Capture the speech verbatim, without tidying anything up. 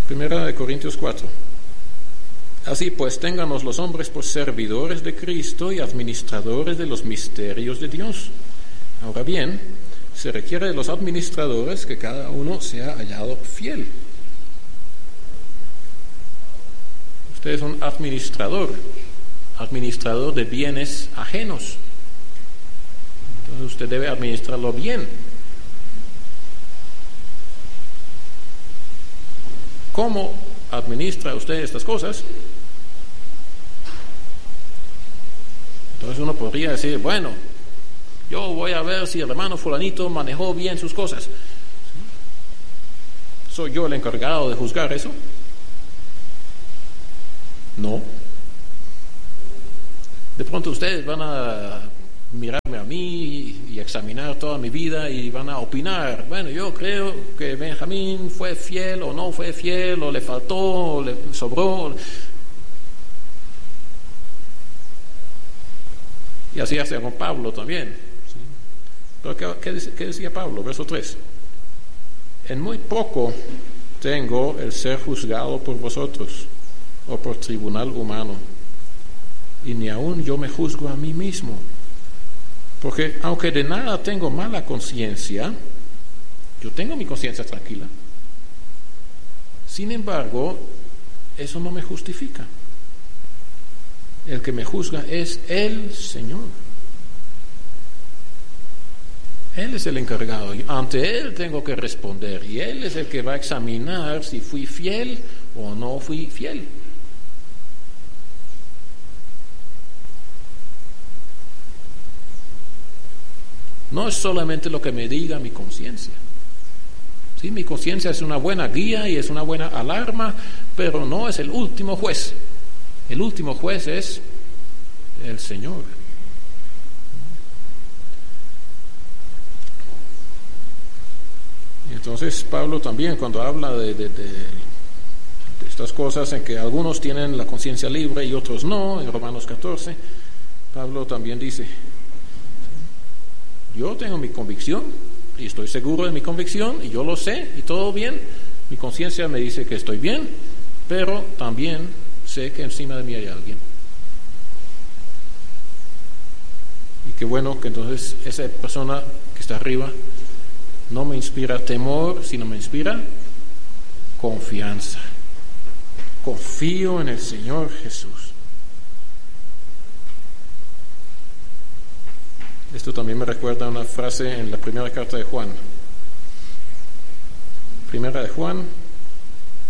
Primera de Corintios cuatro. Así pues, ténganos los hombres por servidores de Cristo y administradores de los misterios de Dios. Ahora bien, se requiere de los administradores que cada uno sea hallado fiel. Usted es un administrador, administrador de bienes ajenos. Entonces usted debe administrarlo bien. ¿Cómo administra usted estas cosas? Entonces uno podría decir, bueno, yo voy a ver si el hermano fulanito manejó bien sus cosas. ¿Soy yo el encargado de juzgar eso? No. De pronto ustedes van a mirarme a mí y examinar toda mi vida y van a opinar, bueno, yo creo que Benjamín fue fiel o no fue fiel, o le faltó, o le sobró. Y así hace con Pablo también. ¿Sí? Pero ¿qué, qué, qué decía Pablo? Verso tres. En muy poco tengo el ser juzgado por vosotros, o por tribunal humano, y ni aun yo me juzgo a mí mismo. Porque aunque de nada tengo mala conciencia, yo tengo mi conciencia tranquila. Sin embargo, eso no me justifica. El que me juzga es el Señor. Él es el encargado. Ante Él tengo que responder. Y Él es el que va a examinar si fui fiel o no fui fiel. No es solamente lo que me diga mi conciencia. Sí, mi conciencia es una buena guía y es una buena alarma, pero no es el último juez. El último juez es el Señor. Y entonces Pablo también, cuando habla de, de, de, de estas cosas en que algunos tienen la conciencia libre y otros no, en Romanos catorce, Pablo también dice, yo tengo mi convicción y estoy seguro de mi convicción y yo lo sé y todo bien, mi conciencia me dice que estoy bien, pero también sé que encima de mí hay alguien. Y qué bueno que entonces esa persona que está arriba no me inspira temor, sino me inspira confianza. Confío en el Señor Jesús. Esto también me recuerda a una frase en la primera carta de Juan. Primera de Juan